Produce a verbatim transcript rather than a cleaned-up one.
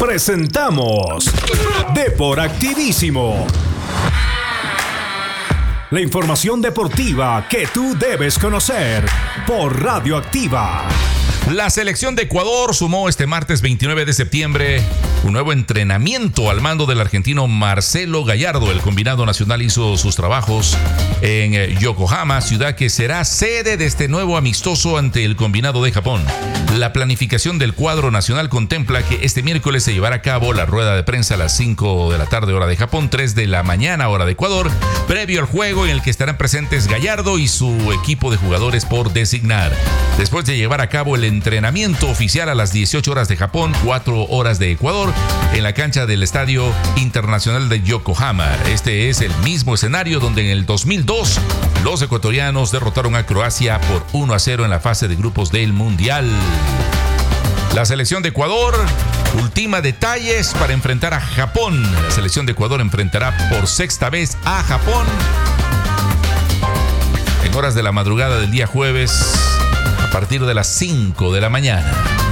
Presentamos Deporactivísimo. La información deportiva que tú debes conocer por Radioactiva. La selección de Ecuador sumó este martes veintinueve de septiembre un nuevo entrenamiento al mando del argentino Marcelo Gallardo. El combinado nacional hizo sus trabajos en Yokohama, ciudad que será sede de este nuevo amistoso ante el combinado de Japón. La planificación del cuadro nacional contempla que este miércoles se llevará a cabo la rueda de prensa a las cinco de la tarde hora de Japón, tres de la mañana hora de Ecuador, previo al juego en el que estarán presentes Gallardo y su equipo de jugadores por designar. Después de llevar a cabo el entrenamiento oficial a las dieciocho horas de Japón, cuatro horas de Ecuador, en la cancha del Estadio Internacional de Yokohama. Este es el mismo escenario donde en el dos mil dos los ecuatorianos derrotaron a Croacia por uno a cero en la fase de grupos del Mundial. La selección de Ecuador ultima detalles para enfrentar a Japón. La selección de Ecuador enfrentará por sexta vez a Japón en horas de la madrugada del día jueves a partir de las cinco de la mañana.